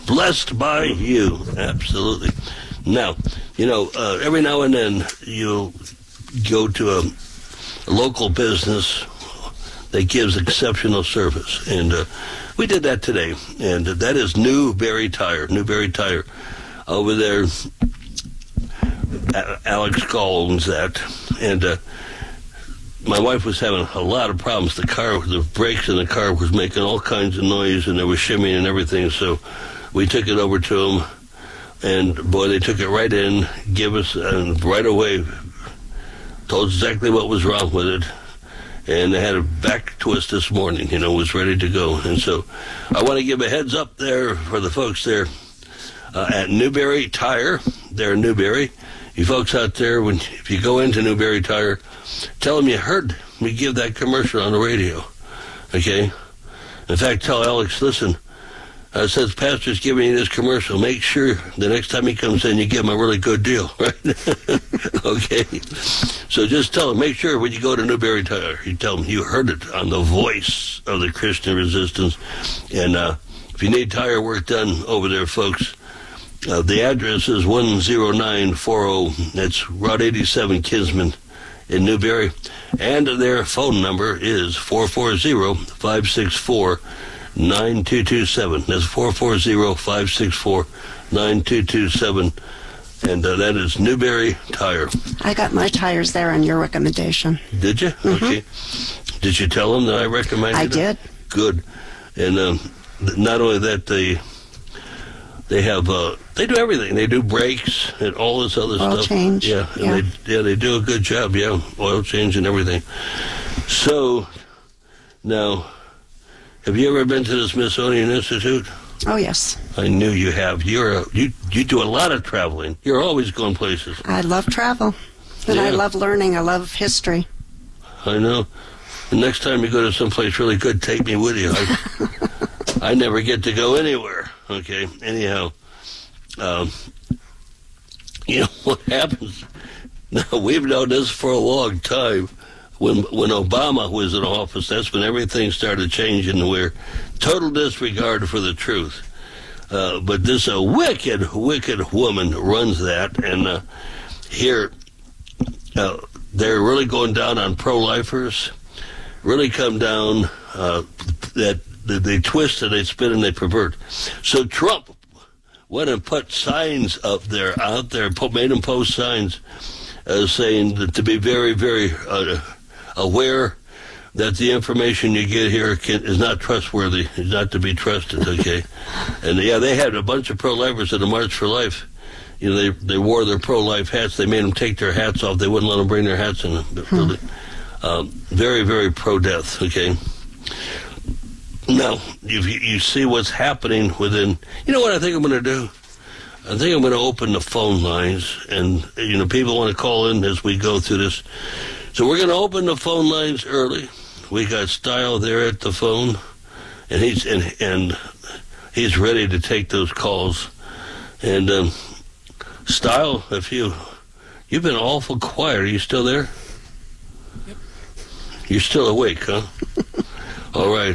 Blessed by you. Absolutely. Now, every now and then you'll go to a local business that gives exceptional service. And we did that today. And that is Newberry Tire. Newberry Tire. Over there, Alex Gall owns that. And my wife was having a lot of problems. The brakes in the car was making all kinds of noise, and there was shimmying and everything. So we took it over to them. And, boy, they took it right in, right away, told exactly what was wrong with it. And they had it back to us this morning, was ready to go. And so I want to give a heads up there for the folks there at Newberry Tire. They're in Newberry. You folks out there, if you go into Newberry Tire, tell them you heard me give that commercial on the radio, okay? In fact, tell Alex, listen, since Pastor's giving you this commercial, make sure the next time he comes in, you give him a really good deal, right? Okay? So just tell him, make sure when you go to Newberry Tire, you tell him you heard it on the voice of the Christian Resistance. And if you need tire work done over there, folks, the address is 10940. That's Route 87, Kinsman in Newberry. And their phone number is 440-564-9227. That's 440-564-9227. And that is Newberry Tire. I got my tires there on your recommendation. Did you? Mm-hmm. Okay. Did you tell them that I recommended I them? did. Good. And not only that, they have they do everything. They do brakes and all this other oil stuff. Change. Yeah, and they do a good job. Yeah, oil change and everything. So now, have you ever been to the Smithsonian Institute? Oh yes. I knew you have. You do a lot of traveling. You're always going places. I love travel, and I love learning. I love history. I know. The next time you go to someplace really good, take me with you. I never get to go anywhere. Okay. Anyhow, what happens? Now, we've known this for a long time. When Obama was in office, that's when everything started changing, where total disregard for the truth. But this wicked, wicked woman runs that, and here they're really going down on pro-lifers, really come down that they twist and they spin and they pervert. So Trump went and put signs out there, made them post signs saying that to be very, very aware that the information you get here is not trustworthy, is not to be trusted, okay? And they had a bunch of pro-lifers at the March for Life. They wore their pro-life hats. They made them take their hats off. They wouldn't let them bring their hats in. Very, very pro-death, okay? Now, you see what's happening within... You know what I think I'm going to do? I think I'm going to open the phone lines, and, people want to call in as we go through this. So we're going to open the phone lines early. We got Style there at the phone, and he's ready to take those calls. And Style, you've been awful quiet. Are you still there? Yep. You're still awake, huh? All right.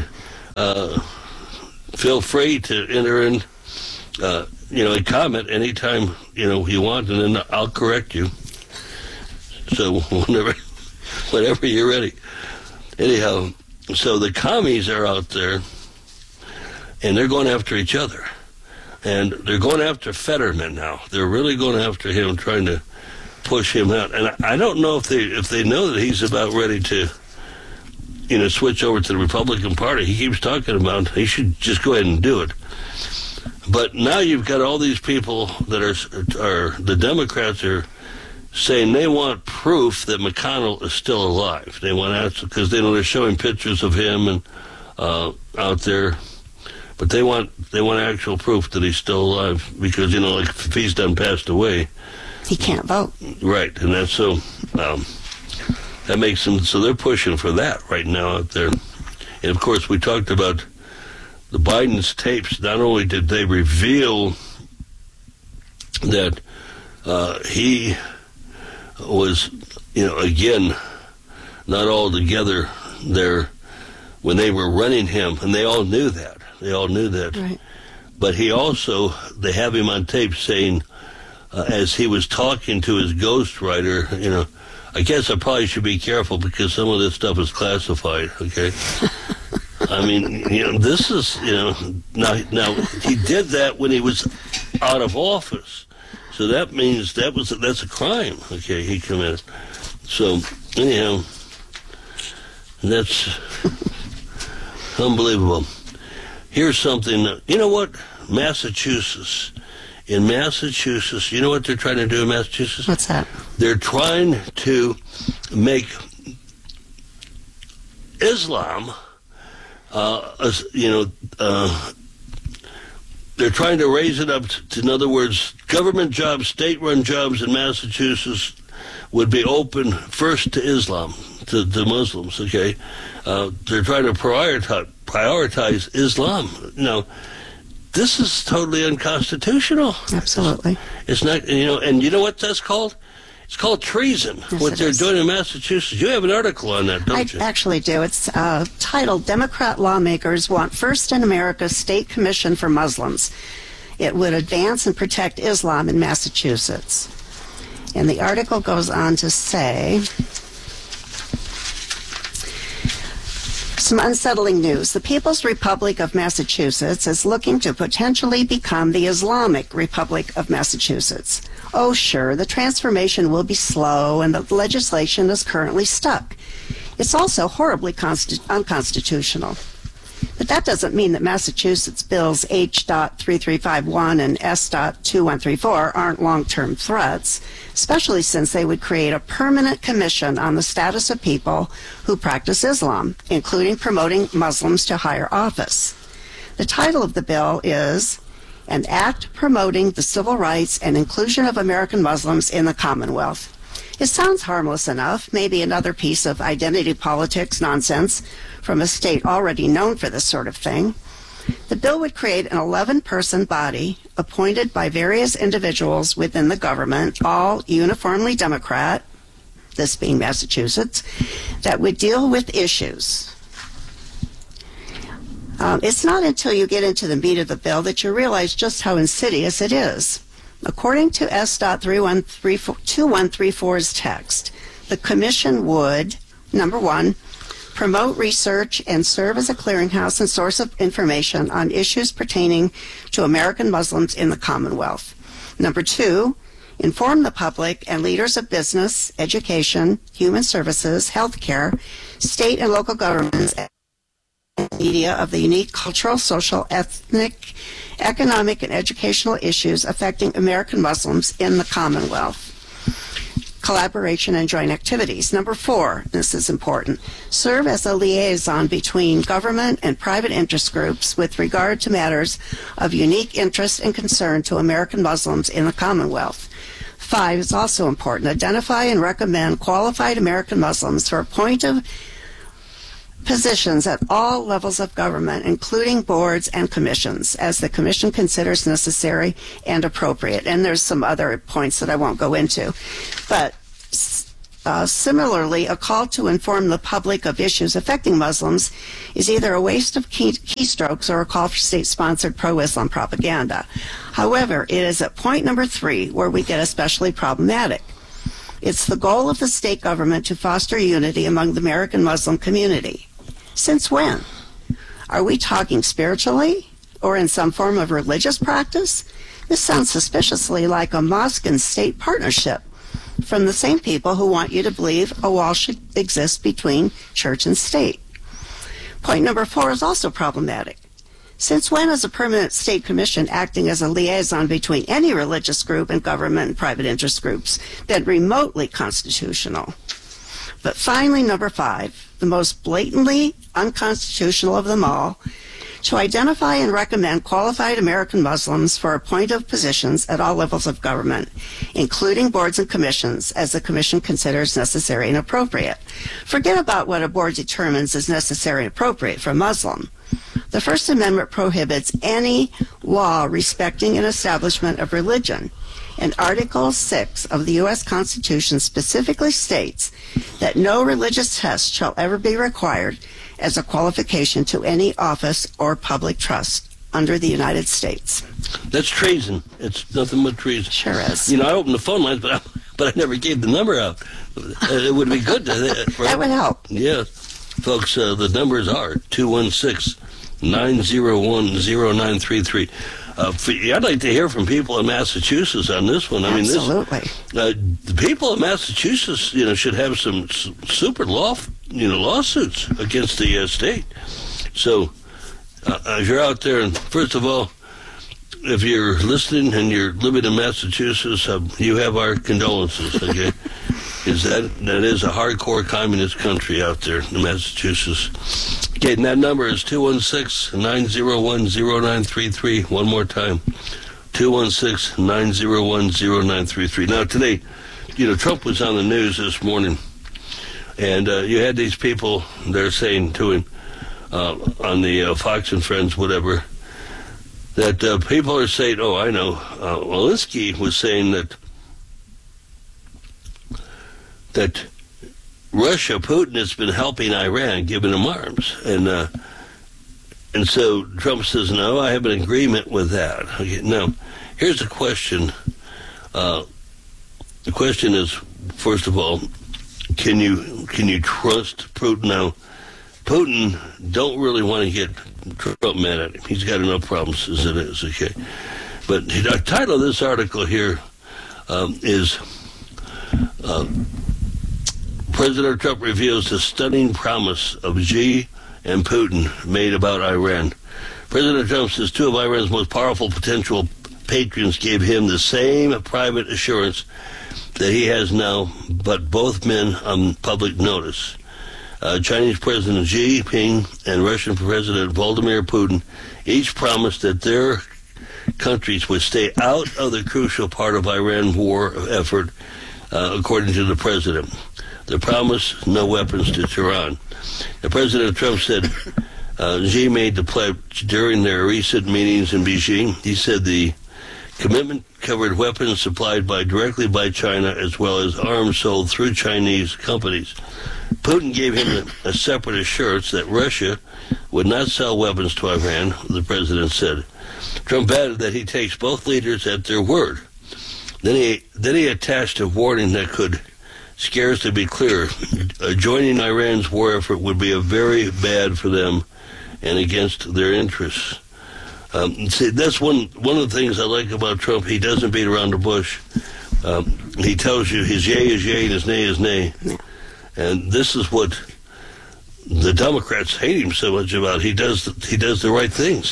Feel free to enter in, a comment anytime you want, and then I'll correct you. So whenever you're ready. Anyhow, so the commies are out there, and they're going after each other. And they're going after Fetterman now. They're really going after him, trying to push him out. And I don't know if they know that he's about ready to, switch over to the Republican Party. He keeps talking about he should just go ahead and do it. But now you've got all these people that are the Democrats are saying they want proof that McConnell is still alive. They want answer because they're showing pictures of him and out there, but they want actual proof that he's still alive because like if he's done passed away, he can't vote. Right, and that's so that makes them so they're pushing for that right now out there. And of course, we talked about the Biden's tapes. Not only did they reveal that he was, again, not all together there when they were running him, and they all knew that. Right. But he also, they have him on tape saying, as he was talking to his ghostwriter, I guess I probably should be careful because some of this stuff is classified, okay? I mean, this is, now he did that when he was out of office. So that means that's a crime, okay, he committed. So, anyhow, that's unbelievable. Here's something, you know what? Massachusetts. In Massachusetts, you know what they're trying to do in Massachusetts? What's that? They're trying to make Islam, they're trying to raise it up to, in other words, government jobs, state-run jobs in Massachusetts would be open first to Islam, to Muslims, okay? They're trying to prioritize Islam. Now, this is totally unconstitutional. Absolutely. It's not, and you know what that's called? It's called treason, yes, what they're doing in Massachusetts. You have an article on that, don't you? I actually do. It's titled, Democrat Lawmakers Want First in America State Commission for Muslims. It would advance and protect Islam in Massachusetts. And the article goes on to say, some unsettling news. The People's Republic of Massachusetts is looking to potentially become the Islamic Republic of Massachusetts. Oh, sure, the transformation will be slow and the legislation is currently stuck. It's also horribly unconstitutional. But that doesn't mean that Massachusetts bills H.3351 and S.2134 aren't long-term threats, especially since they would create a permanent commission on the status of people who practice Islam, including promoting Muslims to higher office. The title of the bill is An Act Promoting the Civil Rights and Inclusion of American Muslims in the Commonwealth. It sounds harmless enough, maybe another piece of identity politics nonsense from a state already known for this sort of thing. The bill would create an 11-person body appointed by various individuals within the government, all uniformly Democrat, this being Massachusetts, that would deal with issues. It's not until you get into the meat of the bill that you realize just how insidious it is. According to S.2134's text, the commission would, number one, promote research and serve as a clearinghouse and source of information on issues pertaining to American Muslims in the Commonwealth. Number two, inform the public and leaders of business, education, human services, healthcare, state and local governments, and media of the unique cultural, social, ethnic, economic, and educational issues affecting American Muslims in the Commonwealth. Collaboration and joint activities. Number four, this is important, serve as a liaison between government and private interest groups with regard to matters of unique interest and concern to American Muslims in the Commonwealth. 5 is also important, identify and recommend qualified American Muslims for appointed positions at all levels of government, including boards and commissions, as the commission considers necessary and appropriate. And there's some other points that I won't go into. But similarly, a call to inform the public of issues affecting Muslims is either a waste of keystrokes or a call for state-sponsored pro-Islam propaganda. However, it is at point number 3 where we get especially problematic. It's the goal of the state government to foster unity among the American Muslim community. Since when? Are we talking spiritually or in some form of religious practice? This sounds suspiciously like a mosque and state partnership from the same people who want you to believe a wall should exist between church and state. Point number 4 is also problematic. Since when is a permanent state commission acting as a liaison between any religious group and government and private interest groups then remotely constitutional? But finally, number 5, the most blatantly unconstitutional of them all, to identify and recommend qualified American Muslims for appointed positions at all levels of government, including boards and commissions, as the commission considers necessary and appropriate. Forget about what a board determines is necessary and appropriate for a Muslim. The First Amendment prohibits any law respecting an establishment of religion, and Article 6 of the U.S. Constitution specifically states that no religious test shall ever be required as a qualification to any office or public trust, under the United States. That's treason. It's nothing but treason. Sure is. You know, I opened the phone lines, but I never gave the number out. It would be good to right? That would help. Yeah. Folks, the numbers are 216-901-0933. I'd like to hear from people in Massachusetts on this one. Absolutely. The people of Massachusetts, should have some super lawsuits against the state. So, if you're out there, and first of all, if you're listening and you're living in Massachusetts, you have our condolences. Okay, that is a hardcore communist country out there in Massachusetts. Okay, and that number is 216-901-0933. One more time, 216-901-0933. Now today, Trump was on the news this morning, and you had these people there saying to him on the Fox and Friends, whatever, that people are saying, oh, I know, Walensky was saying that Russia, Putin has been helping Iran, giving them arms. And so Trump says, no, I have an agreement with that. Okay, now, here's the question. The question is, first of all, can you trust Putin? Now, Putin don't really want to get Trump mad at him. He's got enough problems as it is, okay? But the title of this article here is President Trump reveals the stunning promise of Xi and Putin made about Iran. President Trump says two of Iran's most powerful potential patrons gave him the same private assurance that he has now, but both men on public notice. Chinese President Xi Jinping and Russian President Vladimir Putin each promised that their countries would stay out of the crucial part of Iran war effort, according to the president. The promise, no weapons to Tehran. The President Trump said Xi made the pledge during their recent meetings in Beijing. He said the commitment covered weapons supplied directly by China, as well as arms sold through Chinese companies. Putin gave him a separate assurance that Russia would not sell weapons to Iran, the president said. Trump added that he takes both leaders at their word. Then he attached a warning that could scarcely be clearer. Joining Iran's war effort would be very bad for them and against their interests. See, that's one of the things I like about Trump. He doesn't beat around the bush. He tells you his yay is yay and his nay is nay. And this is what the Democrats hate him so much about. He does the right things.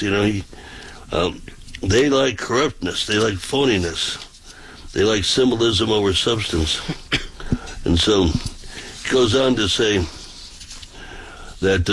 They like corruptness. They like phoniness. They like symbolism over substance. And so he goes on to say that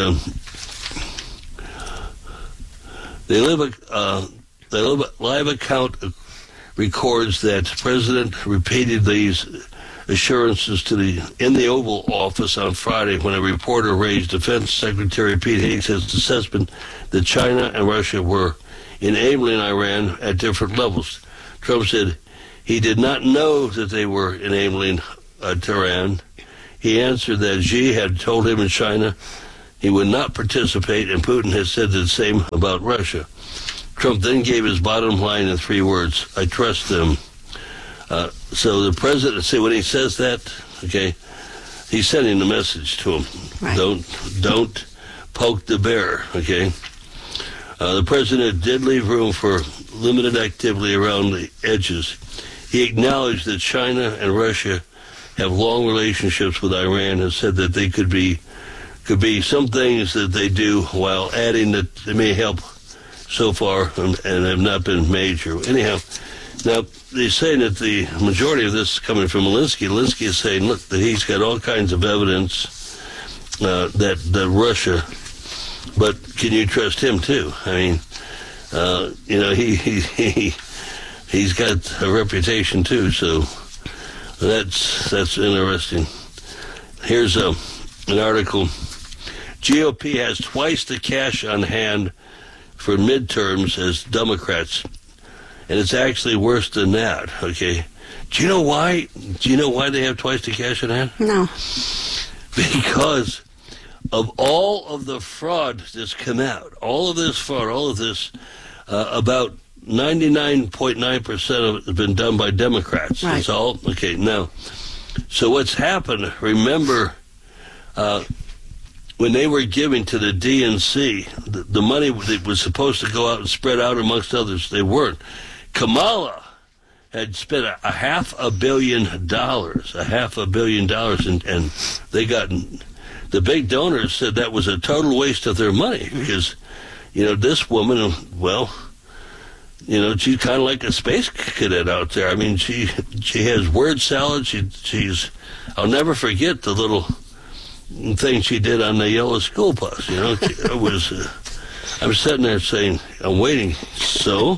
the live account records that the president repeated these assurances in the Oval Office on Friday when a reporter raised Defense Secretary Pete Hegseth's assessment that China and Russia were enabling Iran at different levels. Trump said he did not know that they were enabling Tehran. He answered that Xi had told him in China he would not participate, and Putin has said the same about Russia. Trump then gave his bottom line in 3 words: I trust them. So the president, see, when he says that, okay, he's sending a message to him. Right. Don't poke the bear, okay? The president did leave room for limited activity around the edges. He acknowledged that China and Russia have long relationships with Iran and said that they could be some things that they do, while adding that they may help so far and have not been major. Anyhow, now they're saying that the majority of this is coming from Walensky. Walensky is saying, look, that he's got all kinds of evidence that Russia, but can you trust him too? I mean, he's got a reputation too, so that's interesting. Here's an article. GOP has twice the cash on hand for midterms as Democrats, and it's actually worse than that, okay? Do you know why? Do you know why they have twice the cash on hand? No. Because of all of the fraud that's come out, all of this fraud, all of this about 99.9% of it has been done by Democrats. Right. That's all. Okay, now, so what's happened, remember, when they were giving to the DNC, the money that was supposed to go out and spread out amongst others, they weren't. Kamala had spent $500 million, $500 million, and they got, the big donors said that was a total waste of their money because, this woman, well, she's kind of like a space cadet out there. I mean, she has word salad. She's I'll never forget the little thing she did on the yellow school bus. It was. I'm sitting there saying, I'm waiting. So,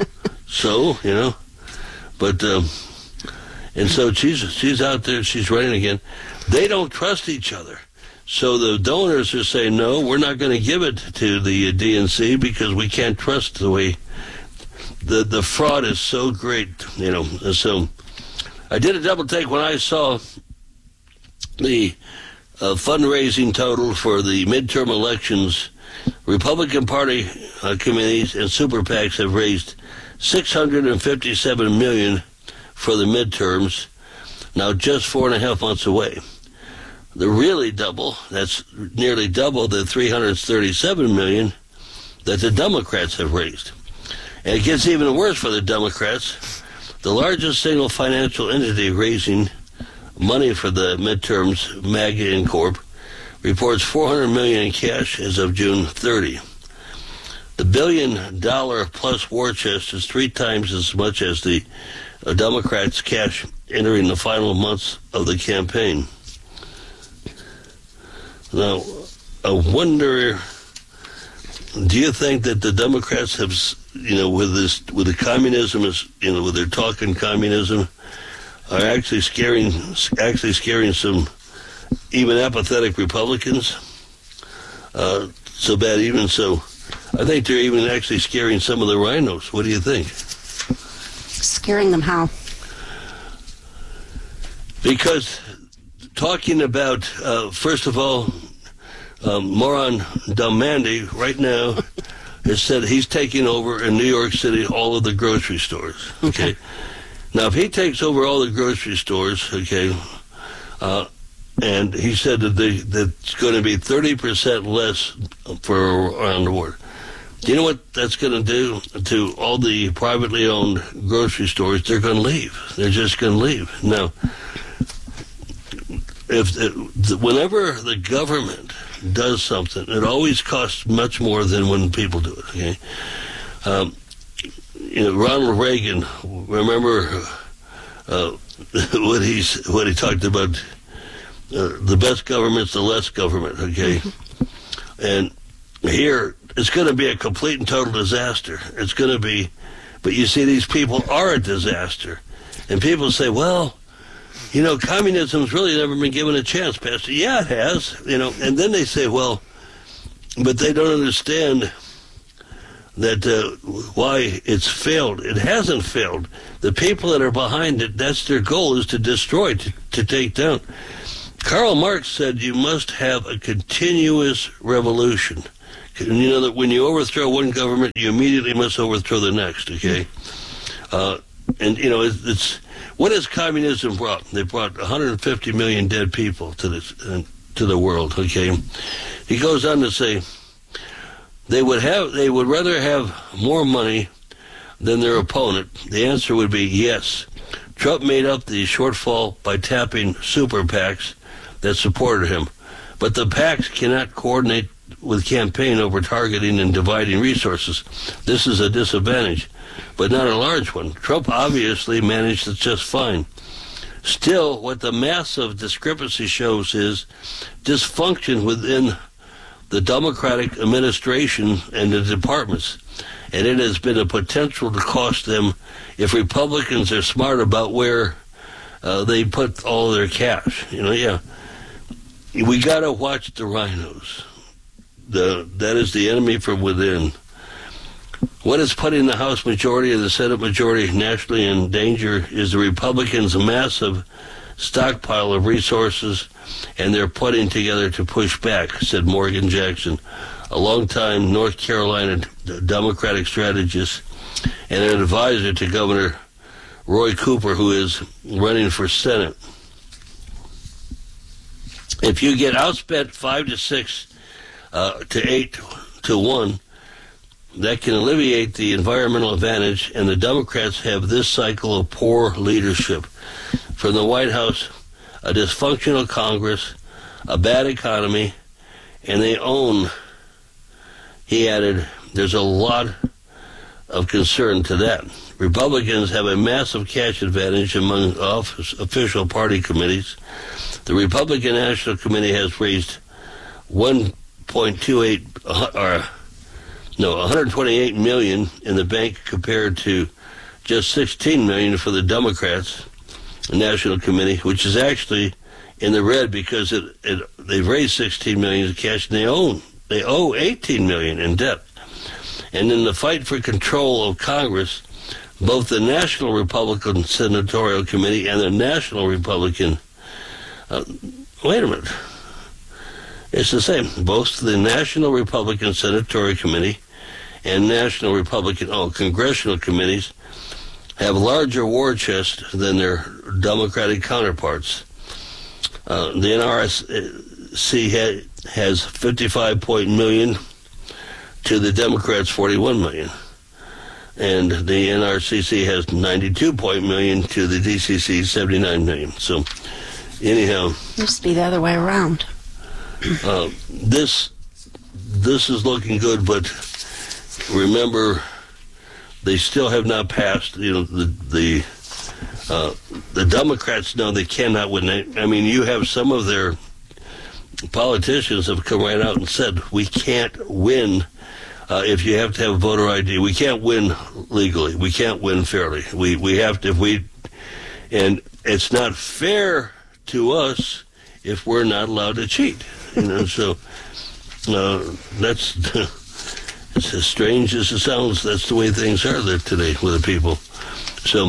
but and so she's out there. She's running again. They don't trust each other. So the donors are saying, no, we're not going to give it to the DNC because we can't trust the way. The fraud is so great, So I did a double take when I saw the fundraising total for the midterm elections. Republican Party committees and super PACs have raised $657 million for the midterms. Now just 4.5 months away. The really double, that's nearly double the $337 million that the Democrats have raised. And it gets even worse for the Democrats. The largest single financial entity raising money for the midterms, MAGA Incorp, reports $400 million in cash as of June 30. The billion-dollar-plus war chest is 3 times as much as the Democrats' cash entering the final months of the campaign. Now, I wonder, do you think that the Democrats have, with the communism, with their talking communism, are actually scaring some even apathetic Republicans? So bad, even so. I think they're even actually scaring some of the rhinos. What do you think? Scaring them how? Because talking about, first of all, Moran Dalmandi right now has said he's taking over in New York City all of the grocery stores. Okay. Now, if he takes over all the grocery stores, okay, and he said that that's going to be 30% less for around the world. Do you know what that's going to do to all the privately owned grocery stores? They're going to leave. They're just going to leave. Now, whenever the government does something, it always costs much more than when people do it. Okay, Ronald Reagan. Remember what he talked about? The best government's the less government. Okay, and here it's going to be a complete and total disaster. It's going to be, but you see, these people are a disaster, and people say, well, communism's really never been given a chance, Pastor. Yeah, it has, and then they say, well, but they don't understand that why it's failed. It hasn't failed. The people that are behind it, that's their goal, is to destroy, to take down. Karl Marx said you must have a continuous revolution. And that when you overthrow one government, you immediately must overthrow the next, okay? And, it's what has communism brought? They brought 150 million dead people to the world, okay? He goes on to say they would rather have more money than their opponent. The answer would be yes. Trump made up the shortfall by tapping super PACs that supported him. But the PACs cannot coordinate with campaign over targeting and dividing resources. This is a disadvantage, but not a large one. Trump obviously managed it just fine. Still, what the massive discrepancy shows is dysfunction within the Democratic administration and the departments, and it has been a potential to cost them if Republicans are smart about where they put all their cash. We got to watch the rhinos. That is the enemy from within. What is putting the House majority and the Senate majority nationally in danger is the Republicans' massive stockpile of resources, and they're putting together to push back, said Morgan Jackson, a longtime North Carolina Democratic strategist and an advisor to Governor Roy Cooper, who is running for Senate. If you get outspent 5 to 6 to 8 to 1, that can alleviate the environmental advantage, and the Democrats have this cycle of poor leadership. From the White House, a dysfunctional Congress, a bad economy, and they own, he added, there's a lot of concern to that. Republicans have a massive cash advantage among official party committees. The Republican National Committee has raised $128 million in the bank compared to just $16 million for the Democrats National Committee, which is actually in the red because they've raised $16 million in cash and they owe $18 million in debt. And in the fight for control of Congress, both the National Republican Senatorial Committee and the National Republican wait a minute. It's the same. Both the National Republican Senatorial Committee and National Republican congressional committees have larger war chests than their Democratic counterparts. The NRC has $55 million to the Democrats' $41 million. And the NRCC has $92 million to the DCC, $79 million. So, anyhow, used to be the other way around. This is looking good, but remember, they still have not passed. You know, the Democrats know they cannot win. I mean, you have some of their politicians have come right out and said we can't win. If you have to have voter ID, we can't win legally. We can't win fairly. We have to, and it's not fair to us if we're not allowed to cheat. You know, so that's it's as strange as it sounds. That's the way things are there today with the people. So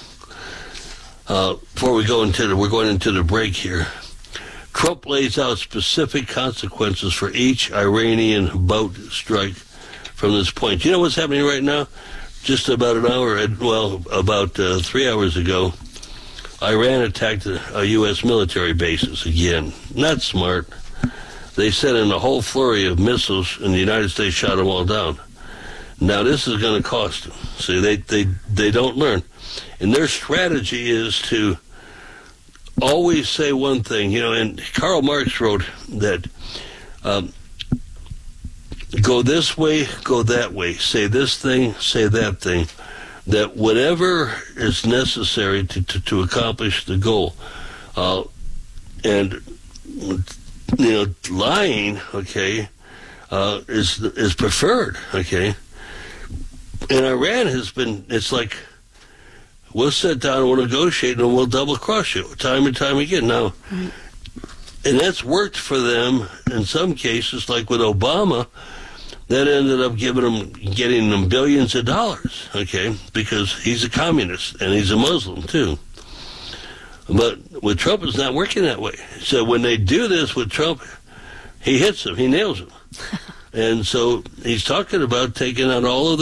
before we go we're going into the break here. Trump lays out specific consequences for each Iranian boat strike from this point. You know what's happening right now? Just about about 3 hours ago, Iran attacked a U.S. military bases again. Not smart. They sent in a whole flurry of missiles, and the United States shot them all down. Now, this is going to cost them. See, they don't learn. And their strategy is to always say one thing. You know, and Karl Marx wrote that go this way, go that way. Say this thing, say that thing. That whatever is necessary to accomplish the goal. And, you know, lying, okay, is preferred, okay. And Iran has been, it's like, we'll sit down and we'll negotiate and we'll double cross you time and time again. Now, and that's worked for them in some cases, like with Obama. That ended up getting them billions of dollars, okay, because he's a communist and he's a Muslim too. But with Trump, it's not working that way. So when they do this with Trump, he hits them, he nails them. And so he's talking about taking out all of the